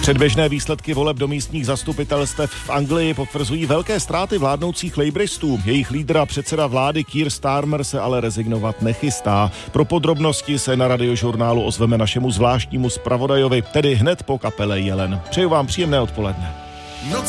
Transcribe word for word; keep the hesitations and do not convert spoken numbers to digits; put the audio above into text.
Předběžné výsledky voleb do místních zastupitelstev v Anglii potvrzují velké ztráty vládnoucích lejbristů. Jejich lídr a předseda vlády Keir Starmer se ale rezignovat nechystá. Pro podrobnosti se na Radiožurnálu ozveme našemu zvláštnímu zpravodajovi, tedy hned po kapele Jelen. Přeju vám příjemné odpoledne.